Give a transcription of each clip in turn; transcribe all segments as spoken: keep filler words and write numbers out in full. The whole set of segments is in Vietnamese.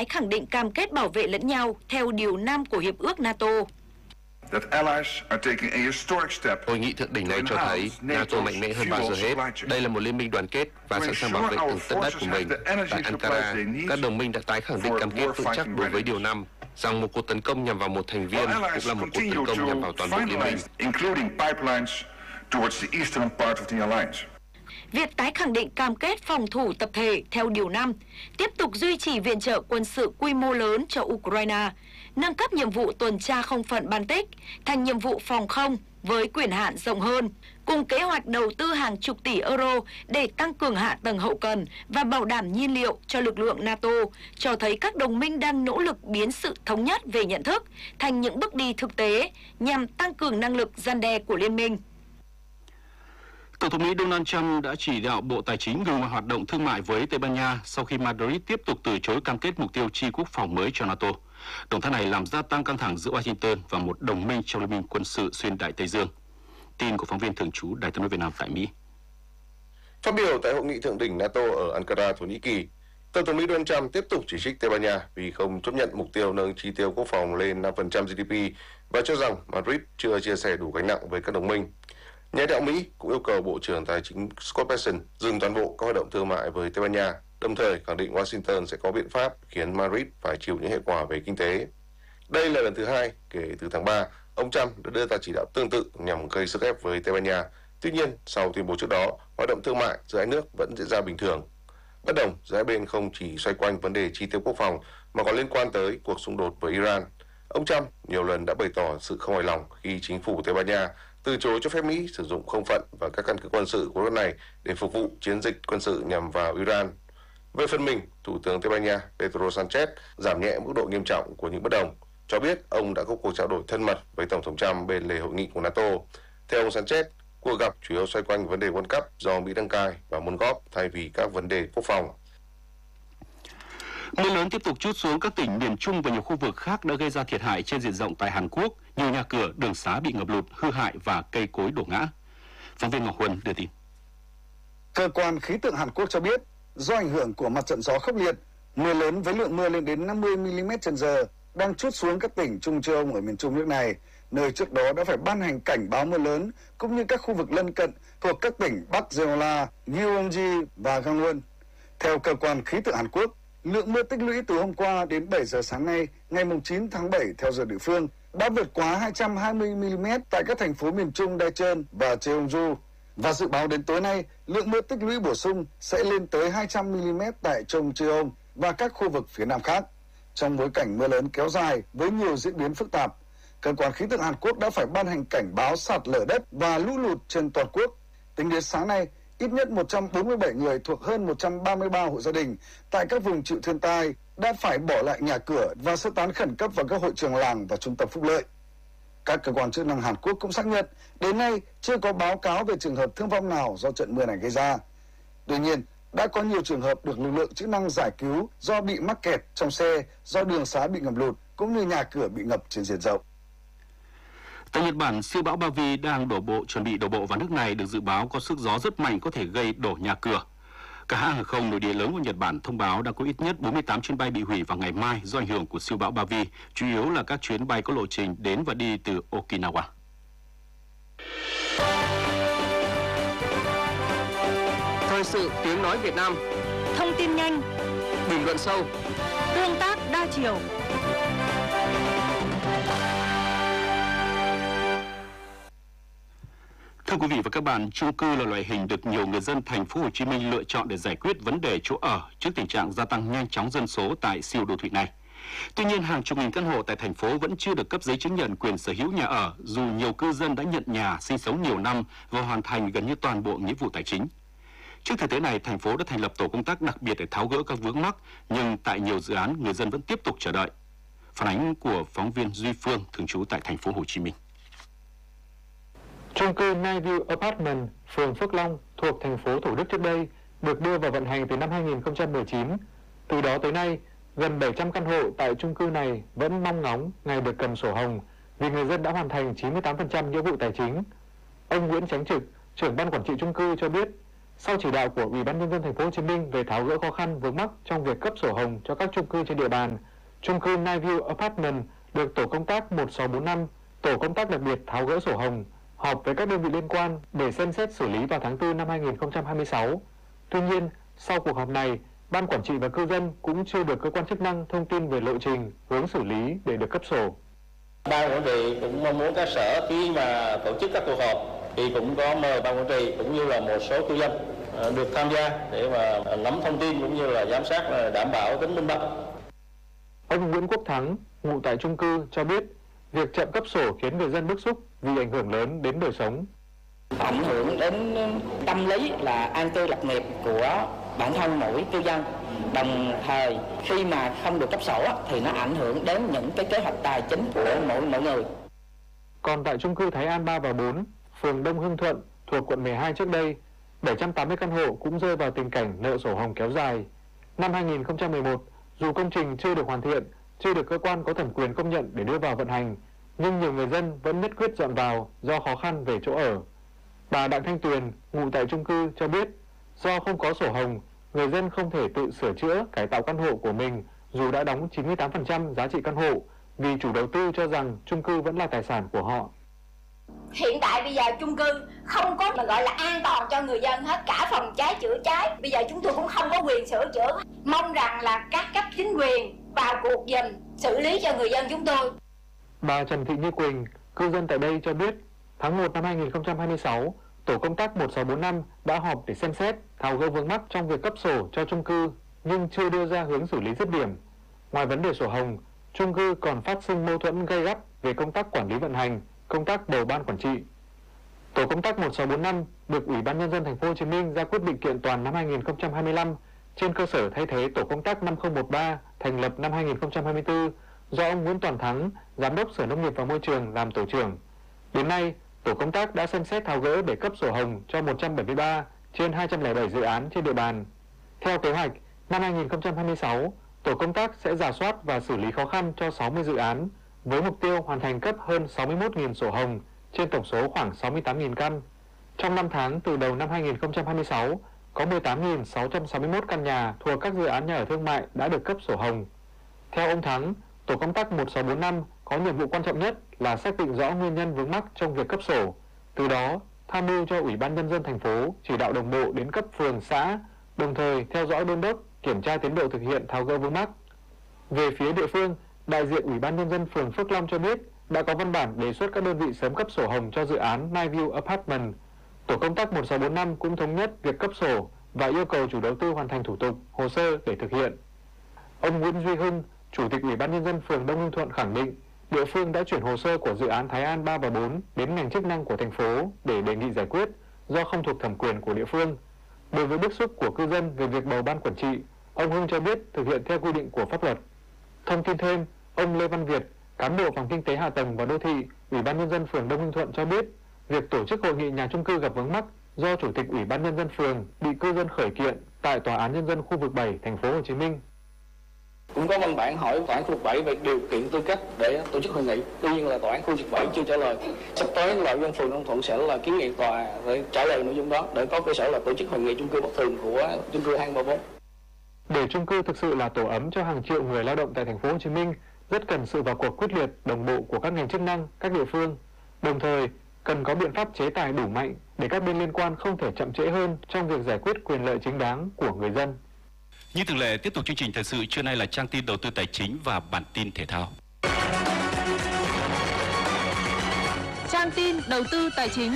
tái khẳng định cam kết bảo vệ lẫn nhau theo điều năm của Hiệp ước NATO. Hội nghị thượng đỉnh này cho thấy NATO mạnh mẽ hơn bao giờ hết. Đây là một liên minh đoàn kết và sẵn sàng bảo vệ từng tấc đất của mình. Tại Ankara, các đồng minh đã tái khẳng định cam kết vững chắc đối với điều năm, rằng một cuộc tấn công nhằm vào một thành viên cũng là một cuộc tấn công nhằm vào toàn bộ liên minh. Việc tái khẳng định cam kết phòng thủ tập thể theo điều năm, tiếp tục duy trì viện trợ quân sự quy mô lớn cho Ukraine, nâng cấp nhiệm vụ tuần tra không phận Baltic thành nhiệm vụ phòng không với quyền hạn rộng hơn, cùng kế hoạch đầu tư hàng chục tỷ euro để tăng cường hạ tầng hậu cần và bảo đảm nhiên liệu cho lực lượng NATO, cho thấy các đồng minh đang nỗ lực biến sự thống nhất về nhận thức thành những bước đi thực tế nhằm tăng cường năng lực răn đe của liên minh. Tổng thống Mỹ Donald Trump đã chỉ đạo Bộ Tài chính ngừng mọi hoạt động thương mại với Tây Ban Nha sau khi Madrid tiếp tục từ chối cam kết mục tiêu chi quốc phòng mới cho NATO. Động thái này làm gia tăng căng thẳng giữa Washington và một đồng minh trong liên minh quân sự xuyên Đại Tây Dương. Tin của phóng viên thường trú Đài Tiếng nói Việt Nam tại Mỹ. Phát biểu tại hội nghị thượng đỉnh NATO ở Ankara, Thổ Nhĩ Kỳ, Tổng thống Mỹ Donald Trump tiếp tục chỉ trích Tây Ban Nha vì không chấp nhận mục tiêu nâng chi tiêu quốc phòng lên năm phần trăm giê đê pê và cho rằng Madrid chưa chia sẻ đủ gánh nặng với các đồng minh. Nhà lãnh đạo Mỹ cũng yêu cầu Bộ trưởng Tài chính Scott Bessent dừng toàn bộ các hoạt động thương mại với Tây Ban Nha, đồng thời khẳng định Washington sẽ có biện pháp khiến Madrid phải chịu những hệ quả về kinh tế. Đây là lần thứ hai kể từ tháng ba, ông Trump đã đưa ra chỉ đạo tương tự nhằm gây sức ép với Tây Ban Nha. Tuy nhiên, sau tuyên bố trước đó, hoạt động thương mại giữa hai nước vẫn diễn ra bình thường. Bất đồng giữa hai bên không chỉ xoay quanh vấn đề chi tiêu quốc phòng mà còn liên quan tới cuộc xung đột với Iran. Ông Trump nhiều lần đã bày tỏ sự không hài lòng khi chính phủ Tây Ban Nha từ chối cho phép Mỹ sử dụng không phận và các căn cứ quân sự của nước này để phục vụ chiến dịch quân sự nhằm vào Iran. Về phần mình, Thủ tướng Tây Ban Nha Pedro Sánchez giảm nhẹ mức độ nghiêm trọng của những bất đồng, cho biết ông đã có cuộc trao đổi thân mật với Tổng thống Trump bên lề hội nghị của NATO. Theo ông Sánchez, cuộc gặp chủ yếu xoay quanh vấn đề World Cup do Mỹ đăng cai và muốn góp thay vì các vấn đề quốc phòng. Mưa lớn tiếp tục trút xuống các tỉnh miền Trung và nhiều khu vực khác đã gây ra thiệt hại trên diện rộng tại Hàn Quốc. Nhiều nhà cửa, đường xá bị ngập lụt, hư hại và cây cối đổ ngã. Phóng viên Ngọc Huân đưa tin. Cơ quan khí tượng Hàn Quốc cho biết, do ảnh hưởng của mặt trận gió khốc liệt, mưa lớn với lượng mưa lên đến năm mươi mi li mét trên giờ đang trút xuống các tỉnh Trung Châu ở miền Trung nước này, nơi trước đó đã phải ban hành cảnh báo mưa lớn, cũng như các khu vực lân cận thuộc các tỉnh Bắc Jeolla, Gyeonggi và Gangwon. Theo cơ quan khí tượng Hàn Quốc, lượng mưa tích lũy từ hôm qua đến bảy giờ sáng nay, ngày chín tháng bảy theo giờ địa phương, đã vượt quá hai trăm hai mươi mi li mét tại các thành phố miền Trung Daejeon và Jeongju. Và dự báo đến tối nay, lượng mưa tích lũy bổ sung sẽ lên tới hai trăm mi li mét tại Chongcheon và các khu vực phía nam khác. Trong bối cảnh mưa lớn kéo dài với nhiều diễn biến phức tạp, cơ quan khí tượng Hàn Quốc đã phải ban hành cảnh báo sạt lở đất và lũ lụt trên toàn quốc. Tính đến sáng nay, ít nhất một trăm bốn mươi bảy người thuộc hơn một trăm ba mươi ba hộ gia đình tại các vùng chịu thiên tai đã phải bỏ lại nhà cửa và sơ tán khẩn cấp vào các hội trường làng và trung tâm phúc lợi. Các cơ quan chức năng Hàn Quốc cũng xác nhận đến nay chưa có báo cáo về trường hợp thương vong nào do trận mưa này gây ra. Tuy nhiên, đã có nhiều trường hợp được lực lượng chức năng giải cứu do bị mắc kẹt trong xe, do đường xá bị ngập lụt, cũng như nhà cửa bị ngập trên diện rộng. Tại Nhật Bản, siêu bão Bavi đang đổ bộ chuẩn bị đổ bộ vào nước này được dự báo có sức gió rất mạnh có thể gây đổ nhà cửa. Cả hãng hàng không nội địa lớn của Nhật Bản thông báo đã có ít nhất bốn mươi tám chuyến bay bị hủy vào ngày mai do ảnh hưởng của siêu bão Bavi, chủ yếu là các chuyến bay có lộ trình đến và đi từ Okinawa. Thời sự tiếng nói Việt Nam. Thông tin nhanh, bình luận sâu, tương tác đa chiều. Thưa quý vị và các bạn, chung cư là loại hình được nhiều người dân thành phố Hồ Chí Minh lựa chọn để giải quyết vấn đề chỗ ở trước tình trạng gia tăng nhanh chóng dân số tại siêu đô thị này. Tuy nhiên, hàng chục nghìn căn hộ tại thành phố vẫn chưa được cấp giấy chứng nhận quyền sở hữu nhà ở, dù nhiều cư dân đã nhận nhà, sinh sống nhiều năm và hoàn thành gần như toàn bộ nghĩa vụ tài chính. Trước thực tế này, thành phố đã thành lập tổ công tác đặc biệt để tháo gỡ các vướng mắc, nhưng tại nhiều dự án người dân vẫn tiếp tục chờ đợi. Phản ánh của phóng viên Duy Phương thường trú tại thành phố Hồ Chí Minh. Chung cư Nightview Apartment, phường Phước Long thuộc thành phố Thủ Đức trước đây được đưa vào vận hành từ năm hai nghìn không trăm mười chín. Từ đó tới nay, gần bảy trăm căn hộ tại chung cư này vẫn mong ngóng ngày được cầm sổ hồng vì người dân đã hoàn thành chín mươi tám phần trăm nghĩa vụ tài chính. Ông Nguyễn Chánh Trực, trưởng ban quản trị chung cư cho biết, Sau chỉ đạo của Ủy ban nhân dân thành phố Hồ Chí Minh về tháo gỡ khó khăn vướng mắc trong việc cấp sổ hồng cho các chung cư trên địa bàn, chung cư Nightview Apartment được tổ công tác một sáu bốn năm, tổ công tác đặc biệt tháo gỡ sổ hồng, họp với các đơn vị liên quan để xem xét xử lý vào tháng tư năm hai nghìn không trăm hai mươi sáu. Tuy nhiên, sau cuộc họp này, ban quản trị và cư dân cũng chưa được cơ quan chức năng thông tin về lộ trình, hướng xử lý để được cấp sổ. Ban quản trị cũng mong muốn các sở khi mà tổ chức các cuộc họp thì cũng có mời ban quản trị cũng như là một số cư dân được tham gia để mà nắm thông tin cũng như là giám sát đảm bảo tính minh bạch. Ông Nguyễn Quốc Thắng, ngụ tại chung cư cho biết, việc chậm cấp sổ khiến người dân bức xúc vì ảnh hưởng lớn đến đời sống. Ảnh hưởng đến tâm lý là an cư lập nghiệp của bản thân mỗi cư dân. Đồng thời khi mà không được cấp sổ thì nó ảnh hưởng đến những cái kế hoạch tài chính của mỗi mỗi người. Còn tại chung cư Thái An ba và bốn, phường Đông Hưng Thuận thuộc quận mười hai trước đây, bảy trăm tám mươi căn hộ cũng rơi vào tình cảnh nợ sổ hồng kéo dài. Năm hai nghìn không trăm mười một, dù công trình chưa được hoàn thiện, chưa được cơ quan có thẩm quyền công nhận để đưa vào vận hành, nhưng nhiều người dân vẫn nhất quyết dọn vào do khó khăn về chỗ ở. Bà Đặng Thanh Tuyền, ngụ tại chung cư cho biết, do không có sổ hồng, người dân không thể tự sửa chữa, cải tạo căn hộ của mình dù đã đóng chín mươi tám phần trăm giá trị căn hộ, vì chủ đầu tư cho rằng chung cư vẫn là tài sản của họ. Hiện tại bây giờ chung cư không có mà gọi là an toàn cho người dân hết, cả phòng cháy chữa cháy. Bây giờ chúng tôi cũng không có quyền sửa chữa. Mong rằng là các cấp chính quyền vào cuộc giùm, xử lý cho người dân chúng tôi. Bà Trần Thị Như Quỳnh, cư dân tại đây cho biết, tháng một năm hai nghìn không trăm hai mươi sáu, tổ công tác một sáu bốn năm đã họp để xem xét, tháo gỡ vướng mắc trong việc cấp sổ cho chung cư, nhưng chưa đưa ra hướng xử lý dứt điểm. Ngoài vấn đề sổ hồng, chung cư còn phát sinh mâu thuẫn gay gắt về công tác quản lý vận hành, công tác bầu ban quản trị. Tổ công tác một sáu bốn năm được Ủy ban nhân dân thành phố Hồ Chí Minh ra quyết định kiện toàn năm hai nghìn không trăm hai mươi lăm trên cơ sở thay thế tổ công tác năm không một ba thành lập năm hai nghìn không trăm hai mươi tư do ông Nguyễn Toàn Thắng, giám đốc Sở Nông nghiệp và Môi trường làm tổ trưởng. Đến nay, tổ công tác đã xem xét tháo gỡ để cấp sổ hồng cho một trăm bảy mươi ba trên hai trăm lẻ bảy dự án trên địa bàn. Theo kế hoạch, năm hai nghìn không trăm hai mươi sáu, tổ công tác sẽ rà soát và xử lý khó khăn cho sáu mươi dự án với mục tiêu hoàn thành cấp hơn sáu mươi mốt nghìn sổ hồng trên tổng số khoảng sáu mươi tám nghìn căn. Trong năm tháng từ đầu năm hai nghìn không trăm hai mươi sáu, có mười tám nghìn sáu trăm sáu mươi mốt căn nhà thuộc các dự án nhà ở thương mại đã được cấp sổ hồng. Theo ông Thắng, tổ công tác một sáu bốn năm có nhiệm vụ quan trọng nhất là xác định rõ nguyên nhân vướng mắc trong việc cấp sổ, từ đó tham mưu cho Ủy ban nhân dân thành phố chỉ đạo đồng bộ đến cấp phường xã, đồng thời theo dõi đôn đốc, kiểm tra tiến độ thực hiện tháo gỡ vướng mắc. Về phía địa phương, đại diện Ủy ban nhân dân phường Phước Long cho biết đã có văn bản đề xuất các đơn vị sớm cấp sổ hồng cho dự án Nightview Apartment. Tổ công tác một sáu bốn năm cũng thống nhất việc cấp sổ và yêu cầu chủ đầu tư hoàn thành thủ tục, hồ sơ để thực hiện. Ông Nguyễn Duy Hưng, Chủ tịch Ủy ban nhân dân phường Đông Hưng Thuận khẳng định, địa phương đã chuyển hồ sơ của dự án Thái An ba và bốn đến ngành chức năng của thành phố để đề nghị giải quyết do không thuộc thẩm quyền của địa phương. Đối với bức xúc của cư dân về việc bầu ban quản trị, ông Hưng cho biết thực hiện theo quy định của pháp luật. Thông tin thêm, ông Lê Văn Việt, cán bộ phòng kinh tế hạ tầng và đô thị, Ủy ban nhân dân phường Đông Hưng Thuận cho biết, việc tổ chức hội nghị nhà chung cư gặp vướng mắc do Chủ tịch Ủy ban nhân dân phường bị cư dân khởi kiện tại Tòa án nhân dân khu vực bảy thành phố Hồ Chí Minh. Cũng có văn bản hỏi tòa án khu vực bảy về điều kiện tư cách để tổ chức hội nghị, tuy nhiên là tòa án khu vực bảy chưa trả lời. Sắp tới là dân phường Đông Thuận sẽ là kiến nghị tòa để trả lời nội dung đó để có cơ sở là tổ chức hội nghị chung cư bất thường của chung cư hai ba bốn. Để chung cư thực sự là tổ ấm cho hàng triệu người lao động tại thành phố Hồ Chí Minh, rất cần sự vào cuộc quyết liệt, đồng bộ của các ngành chức năng, các địa phương. Đồng thời, cần có biện pháp chế tài đủ mạnh để các bên liên quan không thể chậm trễ hơn trong việc giải quyết quyền lợi chính đáng của người dân. Như thường lệ, tiếp tục chương trình thời sự trưa nay là trang tin đầu tư tài chính và bản tin thể thao. Trang tin đầu tư tài chính.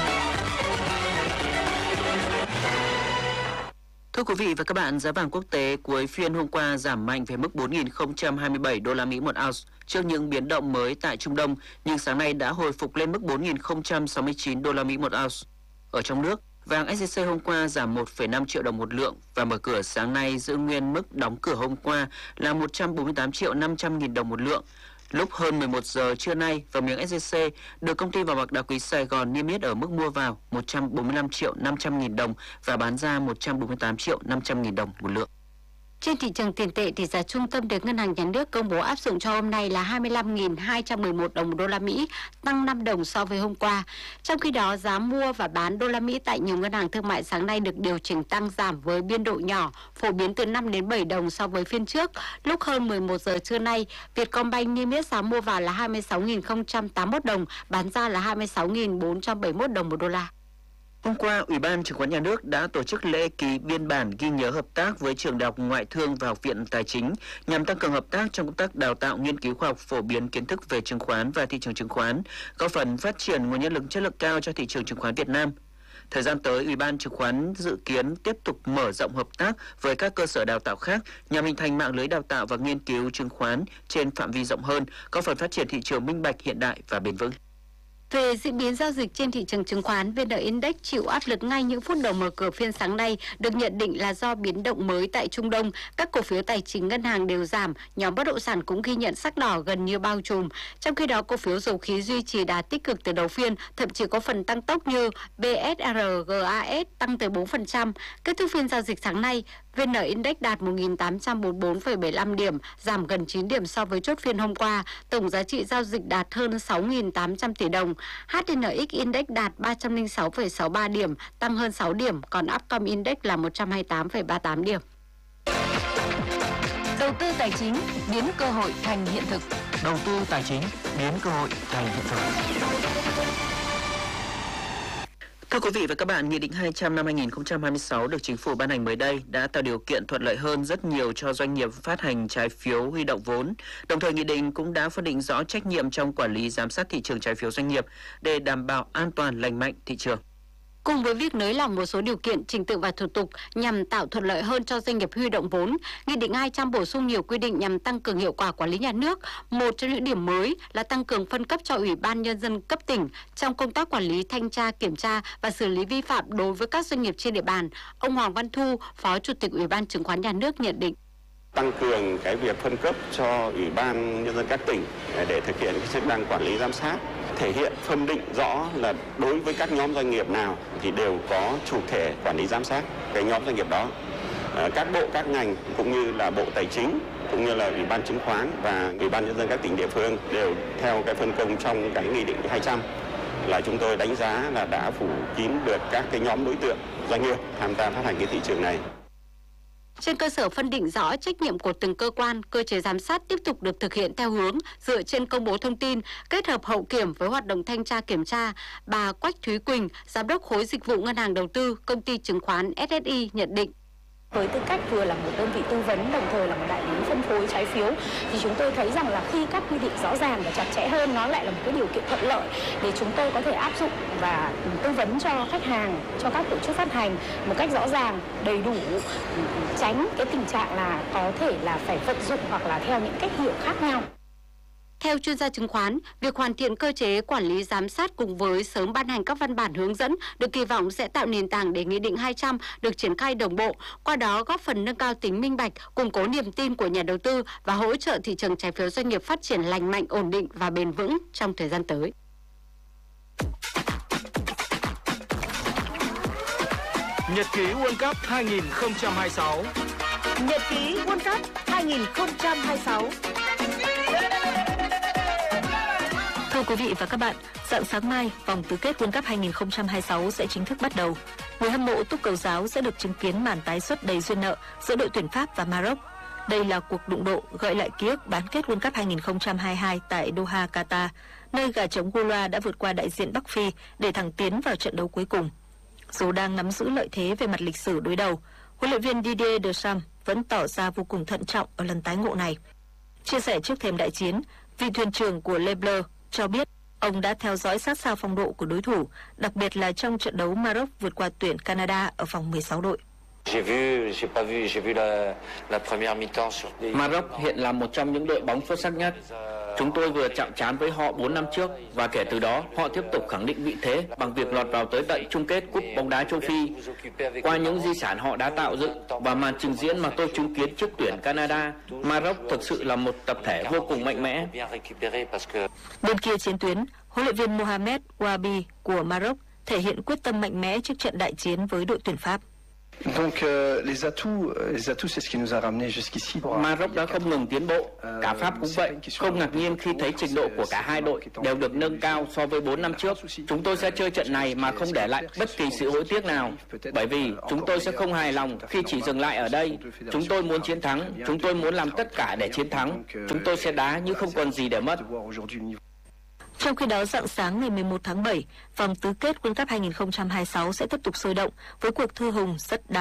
Thưa quý vị và các bạn, giá vàng quốc tế cuối phiên hôm qua giảm mạnh về mức bốn nghìn không trăm hai mươi bảy đô la Mỹ một ounce trước những biến động mới tại Trung Đông, nhưng sáng nay đã hồi phục lên mức bốn nghìn không trăm sáu mươi chín đô la Mỹ một ounce. Ở trong nước, vàng ét gi xê hôm qua giảm một phẩy năm triệu đồng một lượng và mở cửa sáng nay giữ nguyên mức đóng cửa hôm qua là một trăm bốn mươi tám triệu năm trăm nghìn đồng một lượng. Lúc hơn mười một giờ trưa nay, vàng miếng ét gi xê được công ty vàng bạc đá quý Sài Gòn niêm yết ở mức mua vào một trăm bốn mươi lăm triệu năm trăm nghìn đồng và bán ra một trăm bốn mươi tám triệu năm trăm nghìn đồng một lượng. Trên thị trường tiền tệ, tỷ giá trung tâm được Ngân hàng Nhà nước công bố áp dụng cho hôm nay là hai mươi lăm nghìn hai trăm mười một đồng một đô la Mỹ, tăng năm đồng so với hôm qua. Trong khi đó, giá mua và bán đô la Mỹ tại nhiều ngân hàng thương mại sáng nay được điều chỉnh tăng giảm với biên độ nhỏ, phổ biến từ năm đến bảy đồng so với phiên trước. Lúc hơn mười một giờ trưa nay, Vietcombank niêm yết giá mua vào là hai mươi sáu nghìn không trăm tám mươi mốt đồng, bán ra là hai mươi sáu nghìn bốn trăm bảy mươi mốt đồng một đô la. Hôm qua, Ủy ban Chứng khoán Nhà nước đã tổ chức lễ ký biên bản ghi nhớ hợp tác với Trường Đại học Ngoại thương và Học viện Tài chính nhằm tăng cường hợp tác trong công tác đào tạo, nghiên cứu khoa học, phổ biến kiến thức về chứng khoán và thị trường chứng khoán, góp phần phát triển nguồn nhân lực chất lượng cao cho thị trường chứng khoán Việt Nam. Thời gian tới, Ủy ban Chứng khoán dự kiến tiếp tục mở rộng hợp tác với các cơ sở đào tạo khác nhằm hình thành mạng lưới đào tạo và nghiên cứu chứng khoán trên phạm vi rộng hơn, góp phần phát triển thị trường minh bạch, hiện đại và bền vững. Về diễn biến giao dịch trên thị trường chứng khoán, vê en Index chịu áp lực ngay những phút đầu mở cửa phiên sáng nay, được nhận định là do biến động mới tại Trung Đông. Các cổ phiếu tài chính ngân hàng đều giảm, nhóm bất động sản cũng ghi nhận sắc đỏ gần như bao trùm. Trong khi đó, cổ phiếu dầu khí duy trì đà tích cực từ đầu phiên, thậm chí có phần tăng tốc như bê ét rờ giê a ét tăng tới bốn phần trăm. Kết thúc phiên giao dịch sáng nay, vê en Index đạt một nghìn tám trăm bốn mươi bốn phẩy bảy mươi lăm điểm, giảm gần chín điểm so với chốt phiên hôm qua. Tổng giá trị giao dịch đạt hơn sáu nghìn tám trăm tỷ đồng. hát en ích Index đạt ba trăm lẻ sáu phẩy sáu mươi ba điểm, tăng hơn sáu điểm, còn Upcom Index là một trăm hai mươi tám phẩy ba mươi tám điểm. Đầu tư tài chính biến cơ hội thành hiện thực. Đầu tư tài chính biến cơ hội thành hiện thực. Thưa quý vị và các bạn, Nghị định hai trăm năm hai nghìn không trăm hai mươi sáu được Chính phủ ban hành mới đây đã tạo điều kiện thuận lợi hơn rất nhiều cho doanh nghiệp phát hành trái phiếu huy động vốn. Đồng thời, Nghị định cũng đã phân định rõ trách nhiệm trong quản lý giám sát thị trường trái phiếu doanh nghiệp để đảm bảo an toàn lành mạnh thị trường. Cùng với việc nới lỏng một số điều kiện, trình tự và thủ tục nhằm tạo thuận lợi hơn cho doanh nghiệp huy động vốn, Nghị định hai trăm bổ sung nhiều quy định nhằm tăng cường hiệu quả quản lý nhà nước. Một trong những điểm mới là tăng cường phân cấp cho Ủy ban Nhân dân cấp tỉnh trong công tác quản lý, thanh tra, kiểm tra và xử lý vi phạm đối với các doanh nghiệp trên địa bàn. Ông Hoàng Văn Thu, Phó Chủ tịch Ủy ban Chứng khoán Nhà nước nhận định. Tăng cường cái việc phân cấp cho Ủy ban Nhân dân các tỉnh để thực hiện cái chức năng quản lý giám sát, thể hiện phân định rõ là đối với các nhóm doanh nghiệp nào thì đều có chủ thể quản lý giám sát cái nhóm doanh nghiệp đó. Các bộ, các ngành cũng như là Bộ Tài chính, cũng như là Ủy ban Chứng khoán và Ủy ban Nhân dân các tỉnh địa phương đều theo cái phân công trong cái Nghị định hai trăm là chúng tôi đánh giá là đã phủ kín được các cái nhóm đối tượng doanh nghiệp tham gia phát hành cái thị trường này. Trên cơ sở phân định rõ trách nhiệm của từng cơ quan, cơ chế giám sát tiếp tục được thực hiện theo hướng dựa trên công bố thông tin, kết hợp hậu kiểm với hoạt động thanh tra kiểm tra. Bà Quách Thúy Quỳnh, Giám đốc khối dịch vụ ngân hàng đầu tư, công ty chứng khoán ét ét i nhận định. Với tư cách vừa là một đơn vị tư vấn, đồng thời là một đại lý phân phối trái phiếu, thì chúng tôi thấy rằng là khi các quy định rõ ràng và chặt chẽ hơn, nó lại là một cái điều kiện thuận lợi để chúng tôi có thể áp dụng và tư vấn cho khách hàng, cho các tổ chức phát hành một cách rõ ràng, đầy đủ, tránh cái tình trạng là có thể là phải vận dụng hoặc là theo những cách hiểu khác nhau. Theo chuyên gia chứng khoán, việc hoàn thiện cơ chế quản lý giám sát cùng với sớm ban hành các văn bản hướng dẫn được kỳ vọng sẽ tạo nền tảng để Nghị định hai trăm được triển khai đồng bộ, qua đó góp phần nâng cao tính minh bạch, củng cố niềm tin của nhà đầu tư và hỗ trợ thị trường trái phiếu doanh nghiệp phát triển lành mạnh, ổn định và bền vững trong thời gian tới. Nhật ký World Cup hai không hai sáu. Nhật ký World Cup hai không hai sáu. Thưa quý vị và các bạn, rạng sáng mai, vòng tứ kết World Cup hai không hai sáu sẽ chính thức bắt đầu. Người hâm mộ túc cầu giáo sẽ được chứng kiến màn tái xuất đầy duyên nợ giữa đội tuyển Pháp và Maroc. Đây là cuộc đụng độ gợi lại ký ức bán kết World Cup hai không hai hai tại Doha, Qatar, nơi gà trống Gola đã vượt qua đại diện Bắc Phi để thẳng tiến vào trận đấu cuối cùng. Dù đang nắm giữ lợi thế về mặt lịch sử đối đầu, huấn luyện viên Didier Deschamps vẫn tỏ ra vô cùng thận trọng ở lần tái ngộ này. Chia sẻ trước thềm đại chiến, vị thuyền trưởng của Le Bleu cho biết ông đã theo dõi sát sao phong độ của đối thủ, đặc biệt là trong trận đấu Maroc vượt qua tuyển Canada ở vòng mười sáu đội. Maroc hiện là một trong những đội bóng xuất sắc nhất. Chúng tôi vừa chạm trán với họ bốn năm trước và kể từ đó họ tiếp tục khẳng định vị thế bằng việc lọt vào tới tận chung kết Cúp bóng đá châu Phi. Qua những di sản họ đã tạo dựng và màn trình diễn mà tôi chứng kiến trước tuyển Canada, Maroc thực sự là một tập thể vô cùng mạnh mẽ. Bên kia chiến tuyến, huấn luyện viên Mohamed Wabi của Maroc thể hiện quyết tâm mạnh mẽ trước trận đại chiến với đội tuyển Pháp. Maroc đã không ngừng tiến bộ, cả Pháp cũng vậy. Không ngạc nhiên khi thấy trình độ của cả hai đội đều được nâng cao so với bốn năm trước. Chúng tôi sẽ chơi trận này mà không để lại bất kỳ sự hối tiếc nào, bởi vì chúng tôi sẽ không hài lòng khi chỉ dừng lại ở đây. Chúng tôi muốn chiến thắng, chúng tôi muốn làm tất cả để chiến thắng. Chúng tôi sẽ đá như không còn gì để mất. Trong khi đó, rạng sáng ngày mười một tháng bảy, vòng tứ kết World Cup hai nghìn không trăm hai mươi sáu sẽ tiếp tục sôi động với cuộc thư hùng rất đáng